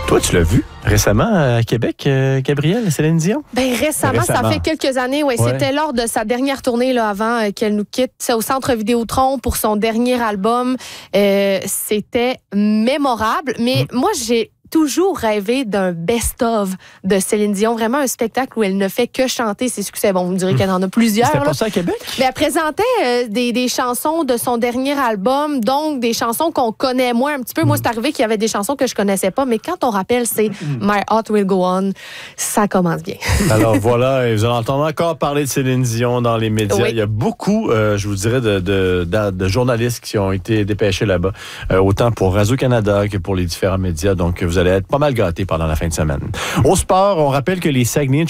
Toi, tu l'as vu récemment à Québec, Gabrielle, Céline Dion? Ben récemment, ça fait quelques années. Ouais. C'était lors de sa dernière tournée là, avant qu'elle nous quitte. C'est au Centre Vidéotron pour son dernier album. C'était mémorable. Mais moi, j'ai toujours rêvé d'un best-of de Céline Dion. Vraiment un spectacle où elle ne fait que chanter ses succès. Bon, vous me direz qu'elle en a plusieurs. C'était pas ça à Québec? Mais elle présentait des chansons de son dernier album, donc des chansons qu'on connaît moins un petit peu. Moi, c'est arrivé qu'il y avait des chansons que je connaissais pas, mais quand on rappelle, c'est My Heart Will Go On, ça commence bien. Alors voilà, vous allez entendre encore parler de Céline Dion dans les médias. Oui. Il y a beaucoup, je vous dirais, de journalistes qui ont été dépêchés là-bas, autant pour Radio-Canada que pour les différents médias. Donc, vous allez être pas mal gâtés pendant la fin de semaine. Au sport, on rappelle que les Saguenayens